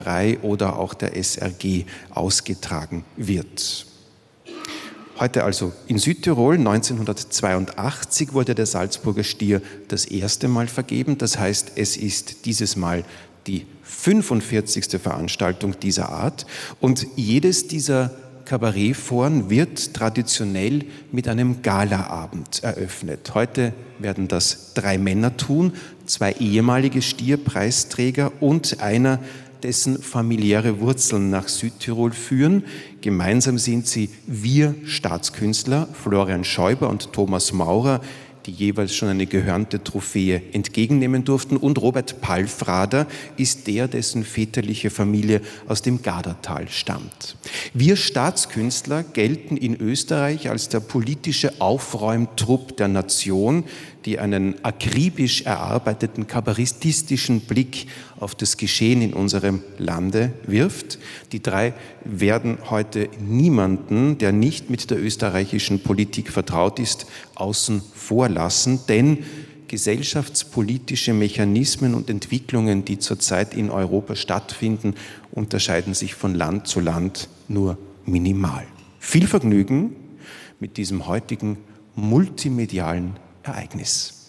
oder auch der SRG ausgetragen wird. Heute also in Südtirol, 1982 wurde der Salzburger Stier das erste Mal vergeben. Das heißt, es ist dieses Mal die 45. Veranstaltung dieser Art. Und jedes dieser Kabarettforen wird traditionell mit einem Galaabend eröffnet. Heute werden das 3 Männer tun, 2 ehemalige Stierpreisträger und einer, dessen familiäre Wurzeln nach Südtirol führen. Gemeinsam sind sie wir Staatskünstler, Florian Schäuber und Thomas Maurer, die jeweils schon eine gehörnte Trophäe entgegennehmen durften. Und Robert Palfrader ist der, dessen väterliche Familie aus dem Gardatal stammt. Wir Staatskünstler gelten in Österreich als der politische Aufräumtrupp der Nation, die einen akribisch erarbeiteten kabarettistischen Blick auf das Geschehen in unserem Lande wirft. Die 3 werden heute niemanden, der nicht mit der österreichischen Politik vertraut ist, außen vor lassen, denn gesellschaftspolitische Mechanismen und Entwicklungen, die zurzeit in Europa stattfinden, unterscheiden sich von Land zu Land nur minimal. Viel Vergnügen mit diesem heutigen multimedialen Ereignis.